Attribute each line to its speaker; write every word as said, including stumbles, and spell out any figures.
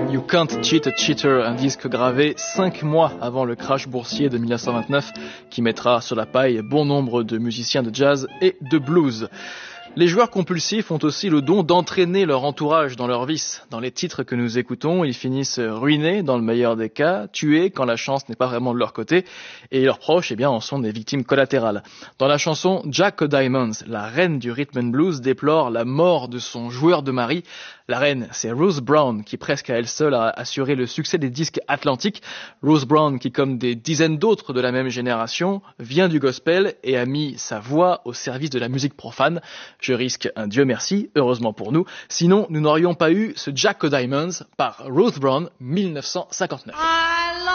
Speaker 1: You Can't Cheat a Cheater, un disque gravé cinq mois avant le crash boursier de dix-neuf cent vingt-neuf qui mettra sur la paille bon nombre de musiciens de jazz et de blues. Les joueurs compulsifs ont aussi le don d'entraîner leur entourage dans leurs vices. Dans les titres que nous écoutons, ils finissent ruinés dans le meilleur des cas, tués quand la chance n'est pas vraiment de leur côté, et leurs proches, eh bien, en sont des victimes collatérales. Dans la chanson Jack O'Diamonds, la reine du rhythm and blues déplore la mort de son joueur de mari. La reine, c'est Ruth Brown, qui presque à elle seule a assuré le succès des disques atlantiques. Ruth Brown, qui comme des dizaines d'autres de la même génération, vient du gospel et a mis sa voix au service de la musique profane. Je risque un Dieu merci, heureusement pour nous. Sinon, nous n'aurions pas eu ce Jack O'Diamonds par Ruth Brown, dix-neuf cent cinquante-neuf.